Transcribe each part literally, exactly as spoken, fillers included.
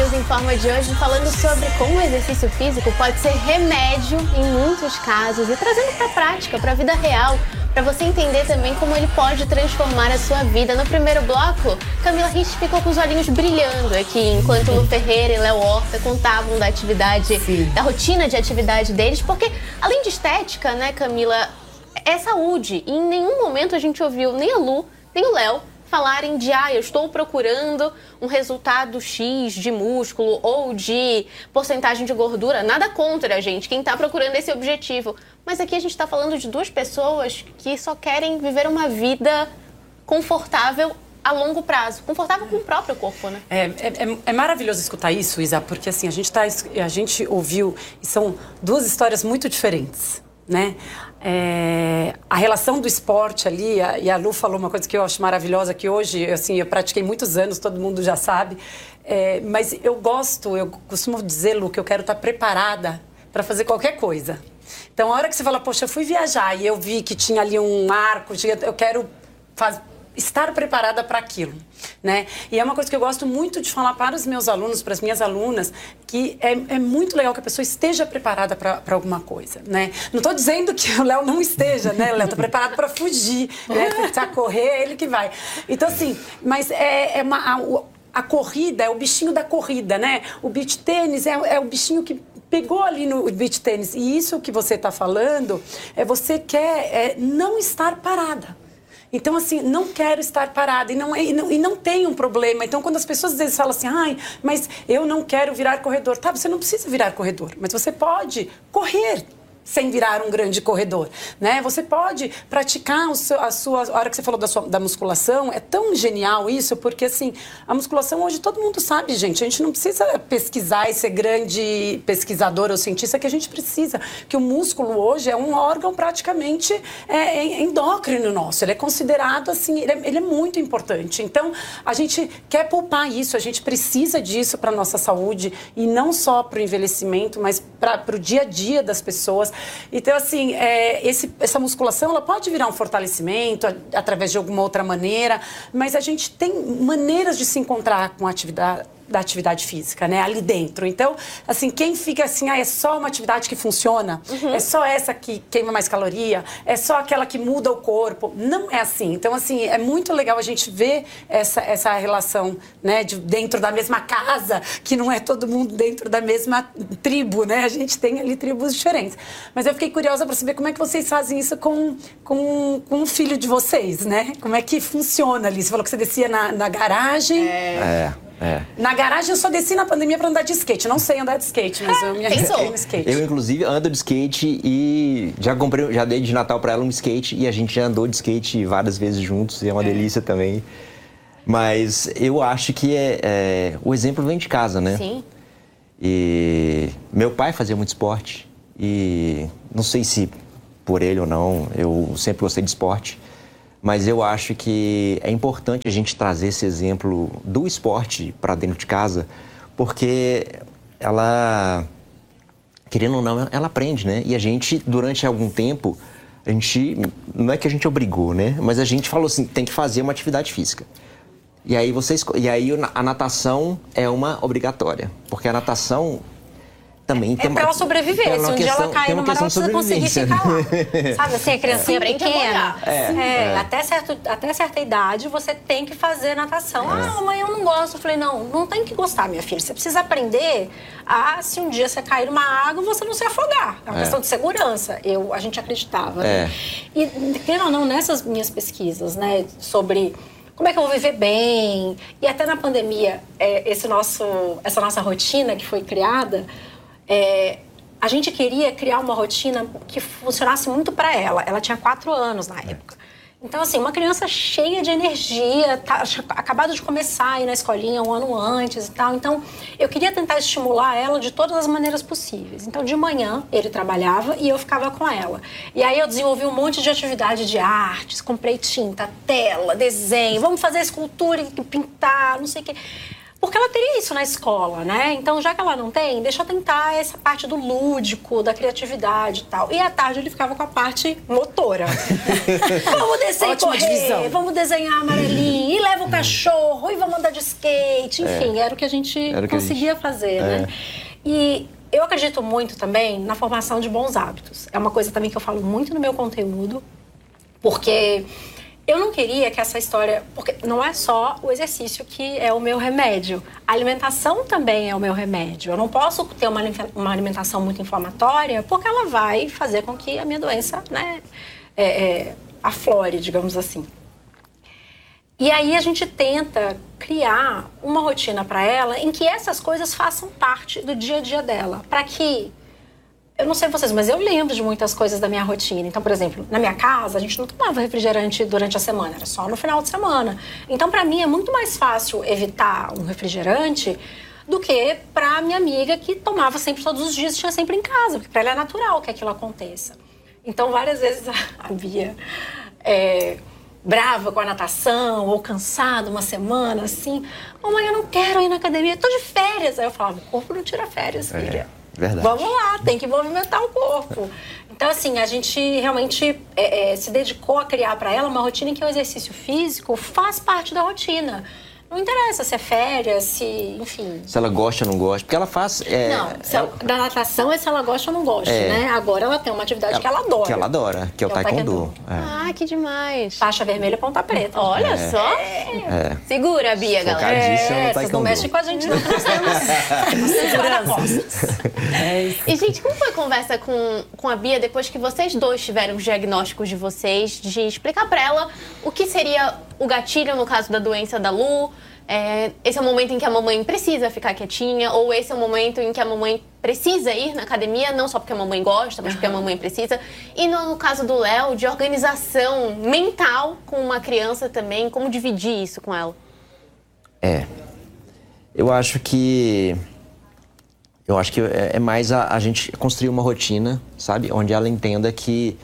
Nos Informa de hoje falando sobre como o exercício físico pode ser remédio em muitos casos e trazendo para a prática, para a vida real, para você entender também como ele pode transformar a sua vida. No primeiro bloco, Camila Rich ficou com os olhinhos brilhando aqui, enquanto Lu Ferreira e Léo Horta contavam da atividade, Sim. da rotina de atividade deles, porque além de estética, né, Camila, é saúde. E em nenhum momento a gente ouviu nem a Lu, nem o Léo falarem de, ah, eu estou procurando um resultado X de músculo ou de porcentagem de gordura. Nada contra, gente, quem está procurando esse objetivo. Mas aqui a gente está falando de duas pessoas que só querem viver uma vida confortável a longo prazo. Confortável com o próprio corpo, né? É, é, é maravilhoso escutar isso, Isa, porque assim, a gente, tá, a gente ouviu, e são duas histórias muito diferentes, né? É, a relação do esporte ali, a, e a Lu falou uma coisa que eu acho maravilhosa, que hoje, assim, eu pratiquei muitos anos, todo mundo já sabe, é, mas eu gosto, eu costumo dizer, Lu, que eu quero estar preparada para fazer qualquer coisa. Então, a hora que você fala, poxa, eu fui viajar e eu vi que tinha ali um arco, eu quero fazer... estar preparada para aquilo, né? E é uma coisa que eu gosto muito de falar para os meus alunos, para as minhas alunas, que é, é muito legal que a pessoa esteja preparada para alguma coisa, né? Não estou dizendo que o Léo não esteja, né? O Léo está preparado para fugir, né? Para correr, é ele que vai. Então, assim, mas é, é uma... A, a corrida é o bichinho da corrida, né? O beach tênis é, é o bichinho que pegou ali no beach tênis. E isso que você está falando, é você quer é, não estar parada. Então, assim, não quero estar parada e não, e, não, e não tem um problema. Então, quando as pessoas às vezes falam assim, ai, mas eu não quero virar corredor. Tá, você não precisa virar corredor, mas você pode correr sem virar um grande corredor, né? Você pode praticar o seu, a sua... A hora que você falou da, sua, da musculação, é tão genial isso, porque, assim, a musculação hoje todo mundo sabe, gente. A gente não precisa pesquisar e ser grande pesquisador ou cientista, que a gente precisa. Que o músculo hoje é um órgão praticamente é, endócrino nosso. Ele é considerado, assim, ele é, ele é muito importante. Então, a gente quer poupar isso, a gente precisa disso para a nossa saúde, e não só para o envelhecimento, mas para o dia a dia das pessoas. Então, assim, é, esse, essa musculação, ela pode virar um fortalecimento a, através de alguma outra maneira, mas a gente tem maneiras de se encontrar com a atividade, da atividade física, né, ali dentro. Então, assim, quem fica assim, ah, é só uma atividade que funciona, uhum. é só essa que queima mais caloria, é só aquela que muda o corpo, não é assim. Então, assim, é muito legal a gente ver essa, essa relação, né, de dentro da mesma casa, que não é todo mundo dentro da mesma tribo, né, a gente tem ali tribos diferentes. Mas eu fiquei curiosa para saber como é que vocês fazem isso com, com, com o filho de vocês, né, como é que funciona ali? Você falou que você descia na, na garagem. É... é. É. Na garagem eu só desci na pandemia pra andar de skate. Eu não sei andar de skate, mas eu me arrisquei no skate. Eu, inclusive, ando de skate e já comprei, já dei de Natal pra ela um skate e a gente já andou de skate várias vezes juntos e é uma é. delícia também. Mas eu acho que é, é, o exemplo vem de casa, né? Sim. E meu pai fazia muito esporte e não sei se por ele ou não, eu sempre gostei de esporte. Mas eu acho que é importante a gente trazer esse exemplo do esporte para dentro de casa, porque ela, querendo ou não, ela aprende, né? E a gente, durante algum tempo, a gente, não é que a gente obrigou, né? Mas a gente falou assim, tem que fazer uma atividade física. E aí, vocês, e aí a natação é uma obrigatória, porque a natação... Também é tem pra ela sobreviver, se um questão, dia ela cair numa água, você conseguir ficar lá. Sabe, assim, a criancinha é. pequena. É, é, é. Até, certo, até certa idade, você tem que fazer natação. É. Ah, mãe, eu não gosto. Eu falei, não, não tem que gostar, minha filha. Você precisa aprender a, se um dia você cair numa água, você não se afogar. É uma é. questão de segurança. Eu, a gente acreditava. É. Né? E, querendo ou não, nessas minhas pesquisas, né, sobre... como é que eu vou viver bem? E até na pandemia, é, esse nosso, essa nossa rotina que foi criada... É, a gente queria criar uma rotina que funcionasse muito para ela. Ela tinha quatro anos na época. Então, assim, uma criança cheia de energia, tá, acabado de começar a ir na escolinha um ano antes e tal. Então, eu queria tentar estimular ela de todas as maneiras possíveis. Então, de manhã, ele trabalhava e eu ficava com ela. E aí, eu desenvolvi um monte de atividade de artes, comprei tinta, tela, desenho, vamos fazer escultura e pintar, não sei o quê. Porque ela teria isso na escola, né? Então, já que ela não tem, deixa eu tentar essa parte do lúdico, da criatividade e tal. E à tarde ele ficava com a parte motora. Vamos descer Ótima e correr, divisão. vamos desenhar amarelinho, e leva o cachorro, e vamos andar de skate. Enfim, é. era o que a gente Era o que a conseguia gente... fazer, é. né? E eu acredito muito também na formação de bons hábitos. É uma coisa também que eu falo muito no meu conteúdo, porque... eu não queria que essa história... porque não é só o exercício que é o meu remédio. A alimentação também é o meu remédio. Eu não posso ter uma, uma alimentação muito inflamatória porque ela vai fazer com que a minha doença, né, é, é, aflore, digamos assim. E aí a gente tenta criar uma rotina para ela em que essas coisas façam parte do dia a dia dela. Para que... eu não sei vocês, mas eu lembro de muitas coisas da minha rotina. Então, por exemplo, na minha casa, a gente não tomava refrigerante durante a semana, era só no final de semana. Então, para mim, é muito mais fácil evitar um refrigerante do que para minha amiga que tomava sempre todos os dias e tinha sempre em casa, porque para ela é natural que aquilo aconteça. Então, várias vezes a Bia, é, brava com a natação ou cansada uma semana, assim, mamãe, eu não quero ir na academia, eu tô de férias. Aí eu falava, o corpo não tira férias, filha. É. Verdade. Vamos lá, tem que movimentar o corpo. Então, assim, a gente realmente é, é, se dedicou a criar para ela uma rotina em que o exercício físico faz parte da rotina. Não interessa se é férias, se, enfim... se ela gosta ou não gosta, porque ela faz... É, não, se ela, da natação é se ela gosta ou não gosta, é, né? Agora ela tem uma atividade ela, que ela adora. Que ela adora, que é o taekwondo. É. Ah, que demais. Faixa vermelha, ponta preta. Olha é. só. É. Segura, Bia, galera. É, vocês não mexem com a gente, não, que nós temos segurança. É isso. E, gente, como foi a conversa com, com a Bia depois que vocês dois tiveram os diagnósticos de vocês, de explicar pra ela o que seria o gatilho no caso da doença da Lu? É, esse é o momento em que a mamãe precisa ficar quietinha, ou esse é o momento em que a mamãe precisa ir na academia, não só porque a mamãe gosta, mas porque a mamãe precisa. E no, no caso do Léo, de organização mental com uma criança também, como dividir isso com ela? É, eu acho que... Eu acho que é, é mais a, a gente construir uma rotina, sabe? Onde ela entenda que...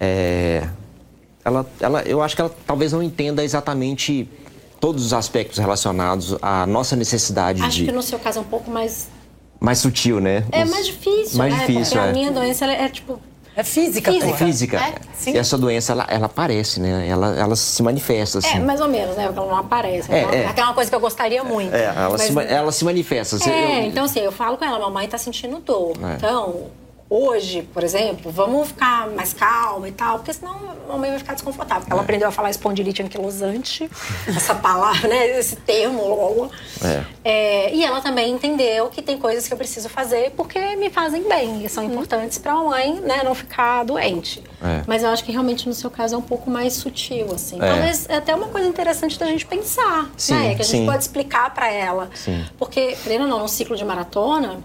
É, ela, ela, eu acho que ela talvez não entenda exatamente... todos os aspectos relacionados à nossa necessidade Acho de... que no seu caso é um pouco mais... mais sutil, né? É Os... mais difícil, mais né? difícil, Porque é. a minha doença ela é tipo... É física, Física. É física. É? Sim. E essa doença, ela, ela aparece, né? Ela, ela se manifesta, assim. É, mais ou menos, né? Porque ela não aparece. É, Então, é. é uma coisa que eu gostaria muito. É, ela, mas... se, ma- ela se manifesta. Você- É, eu- então assim, eu falo com ela, mamãe tá sentindo dor. É. Então, hoje, por exemplo, vamos ficar mais calma e tal, porque senão a mamãe vai ficar desconfortável. Ela É. aprendeu a falar espondilite anquilosante, essa palavra, né? Esse termo logo. É. É, e ela também entendeu que tem coisas que eu preciso fazer porque me fazem bem e são importantes pra mamãe, né, não ficar doente. É. Mas eu acho que realmente no seu caso é um pouco mais sutil, assim. É. Talvez é até uma coisa interessante da gente pensar, Sim, né? Que a gente sim. pode explicar pra ela. Sim. Porque, querendo ou não, no ciclo de maratona,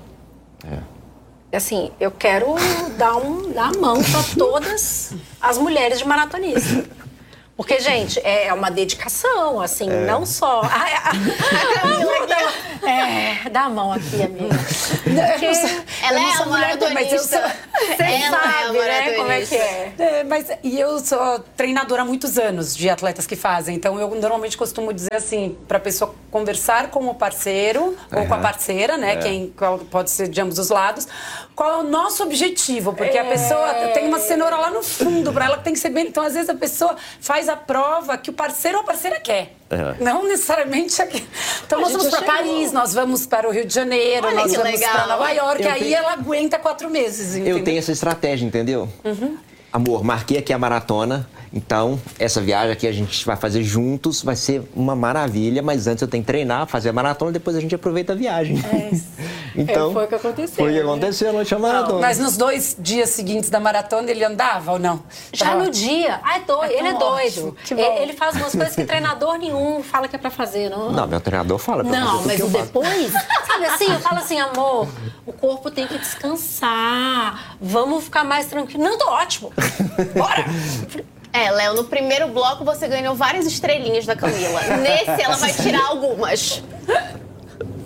É. assim, eu quero dar, um, dar a mão pra todas as mulheres de maratonista. Porque, gente, é uma dedicação, assim, É. não só... Ai, a- a Camila aqui, é, dá a mão aqui, amiga. Porque Ela Eu não é sou a mulher, mas eu sou- maratonista. você Ela é a sabe, né, como é que maratonista. é. É, mas, e eu sou treinadora há muitos anos de atletas que fazem, então eu normalmente costumo dizer assim, para a pessoa conversar com o parceiro ou com a Aham. parceira, né, É. quem qual pode ser de ambos os lados, qual é o nosso objetivo, porque a pessoa tem uma cenoura lá no fundo, para ela que tem que ser bem, então às vezes a pessoa faz a prova que o parceiro ou a parceira quer. Aham. Não necessariamente aqui. Então A nós gente vamos para já chegou. Paris, nós vamos para o Rio de Janeiro, Olha nós que vamos legal. para Nova York, Eu aí tenho- ela aguenta quatro meses, entendeu? Eu tenho essa estratégia, entendeu? Uhum. Amor, marquei aqui a maratona, então essa viagem aqui a gente vai fazer juntos, vai ser uma maravilha, mas antes eu tenho que treinar, fazer a maratona, depois a gente aproveita a viagem. É isso. Então, É, foi o que aconteceu, Foi o que né? aconteceu, não tinha maratona. Mas nos dois dias seguintes da maratona ele andava ou não? Já Tava- no dia. Ah, é doido. É ele é tão doido. ótimo. Que bom. Ele, ele faz umas coisas que treinador nenhum fala que é pra fazer, não? Não, meu treinador fala pra fazer Não, tudo mas que eu o faço. depois, sabe assim, eu falo assim, amor, o corpo tem que descansar, vamos ficar mais tranquilo. Não, tô ótimo. Bora! É, Léo, no primeiro bloco você ganhou várias estrelinhas da Camila. Nesse ela vai tirar algumas.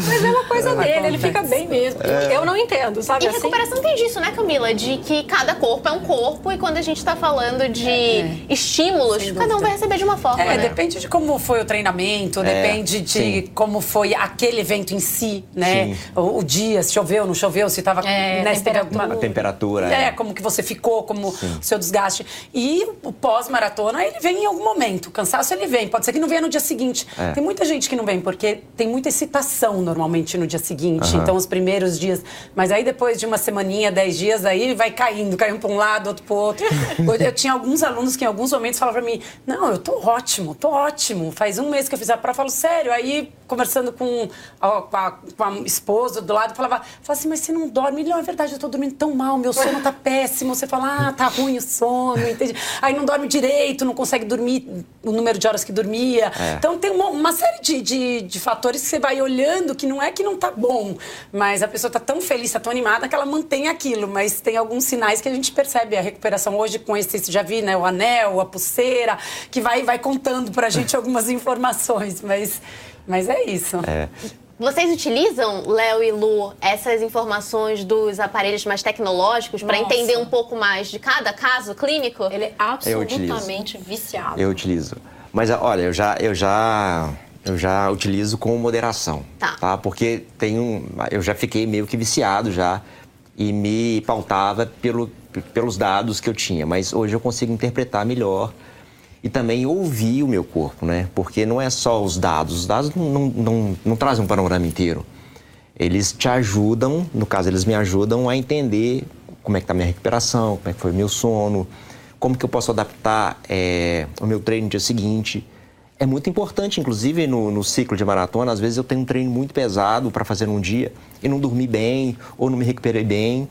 Mas é uma coisa Acontece. dele, ele fica bem mesmo. É. Eu não entendo, sabe E assim? recuperação tem disso, né, Camila? De que cada corpo é um corpo e quando a gente tá falando de é. estímulos, Sem cada um dúvida. vai receber de uma forma, É, né? depende de como foi o treinamento, É, depende de sim. como foi aquele evento em si, né? Sim. O, o dia, se choveu, não choveu, se tava... É, né, se teve temperatura. alguma- A temperatura. É, como que você ficou, como Sim. o seu desgaste. E o pós-maratona, ele vem em algum momento. O cansaço, ele vem. Pode ser que não venha no dia seguinte. É. Tem muita gente que não vem, porque tem muita excitação, normalmente, no dia seguinte. Aham. Então, os primeiros dias... Mas aí, depois de uma semaninha, dez dias, aí vai caindo. Cai um para um lado, outro para o outro. Eu tinha alguns alunos que, em alguns momentos, falavam para mim, não, eu tô ótimo, tô ótimo. Faz um mês que eu fiz a prova, eu falo, sério. Aí, conversando com a, com a, com a esposa do lado, falava, falava assim, mas você não dorme? Ele, não, é verdade, eu tô dormindo tão mal, meu sono tá péssimo. Você fala, ah, tá ruim o sono, entende? Aí não dorme direito, não consegue dormir o número de horas que dormia. É. Então tem uma, uma série de, de, de fatores que você vai olhando que não é que não tá bom, mas a pessoa tá tão feliz, tá tão animada que ela mantém aquilo. Mas tem alguns sinais que a gente percebe. A recuperação hoje com esse, você já vi, né? O anel, a pulseira, que vai, vai contando pra gente algumas informações. Mas, mas é isso. É. Vocês utilizam, Léo e Lu, essas informações dos aparelhos mais tecnológicos para Nossa. entender um pouco mais de cada caso clínico? Ele é absolutamente viciado. Eu utilizo. Mas, olha, eu já, eu já, eu já utilizo com moderação. Tá. Tá? Porque tem um, eu já fiquei meio que viciado já e me pautava pelo, pelos dados que eu tinha. Mas hoje eu consigo interpretar melhor e também ouvir o meu corpo, né? Porque não é só os dados. Os dados não, não, não, não trazem um panorama inteiro. Eles te ajudam, no caso, eles me ajudam a entender como é que está a minha recuperação, como é que foi o meu sono, como que eu posso adaptar é, o meu treino no dia seguinte. É muito importante, inclusive, no, no ciclo de maratona, às vezes eu tenho um treino muito pesado para fazer num dia e não dormi bem ou não me recuperei bem.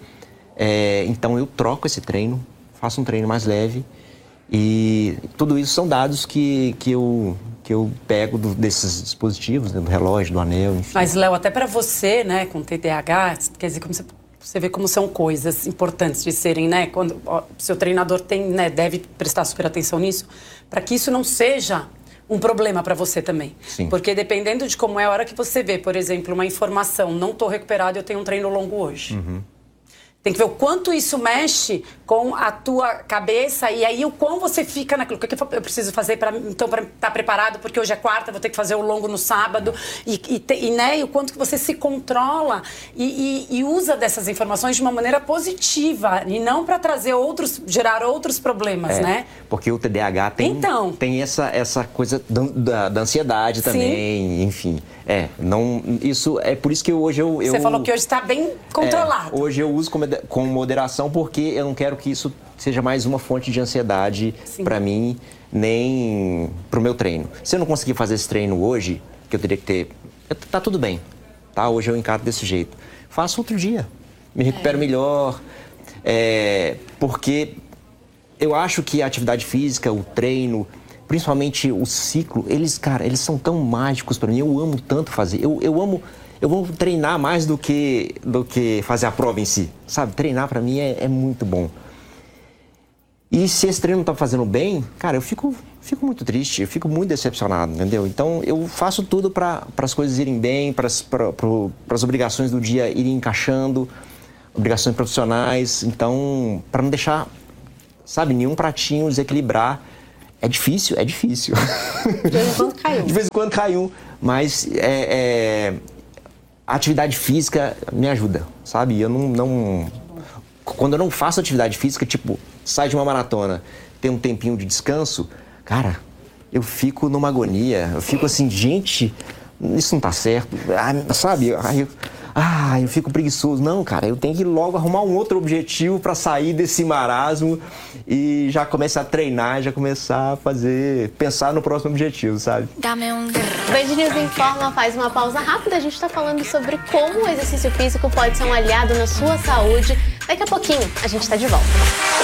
É, então eu troco esse treino, faço um treino mais leve. E tudo isso são dados que, que, eu, que eu pego do, desses dispositivos, né, do relógio, do anel, enfim. Mas, Léo, até para você, né, com T D A H, quer dizer, como você, você vê como são coisas importantes de serem, né, quando o seu treinador tem, né, deve prestar super atenção nisso, para que isso não seja um problema para você também. Sim. Porque dependendo de como é a hora que você vê, por exemplo, uma informação, não estou recuperado, eu tenho um treino longo hoje. Uhum. Tem que ver o quanto isso mexe com a tua cabeça e aí o quão você fica naquilo. O que eu preciso fazer para então para estar preparado, porque hoje é quarta, vou ter que fazer o longo no sábado. E, e, te, e, né, e o quanto que você se controla e, e, e usa dessas informações de uma maneira positiva e não para trazer outros, gerar outros problemas, É, né? Porque o T D A H tem, Então. tem essa, essa coisa da, da, da ansiedade também, enfim. É, não, isso, é por isso que hoje eu... eu Você falou que hoje está bem controlado. É, hoje eu uso com, com moderação porque eu não quero que isso seja mais uma fonte de ansiedade para mim, nem para o meu treino. Se eu não conseguir fazer esse treino hoje, que eu teria que ter... Tá tudo bem, tá? Hoje eu encaro desse jeito. Faço outro dia, me recupero é. melhor, é, porque eu acho que a atividade física, o treino, principalmente o ciclo, eles, cara, eles são tão mágicos para mim. Eu amo tanto fazer. Eu, eu amo... Eu vou treinar mais do que, do que fazer a prova em si, sabe? Treinar para mim é, é muito bom. E se esse treino não tá fazendo bem, cara, eu fico, fico muito triste, eu fico muito decepcionado, entendeu? Então eu faço tudo para as coisas irem bem, para as obrigações do dia irem encaixando, obrigações profissionais. Então, para não deixar, sabe, nenhum pratinho desequilibrar. É difícil, é difícil. De vez em quando cai um. De vez em quando cai um, mas é... é... a atividade física me ajuda, sabe? Eu não, não... Quando eu não faço atividade física, tipo, sai de uma maratona, tem um tempinho de descanso, cara, eu fico numa agonia. Eu fico assim, gente, isso não tá certo. Ah, sabe? Aí eu, ah, eu fico preguiçoso. Não, cara, eu tenho que logo arrumar um outro objetivo para sair desse marasmo e já começar a treinar, já começar a fazer, pensar no próximo objetivo, sabe? O Band News Informa faz uma pausa rápida. A gente está falando sobre como o exercício físico pode ser um aliado na sua saúde. Daqui a pouquinho a gente está de volta.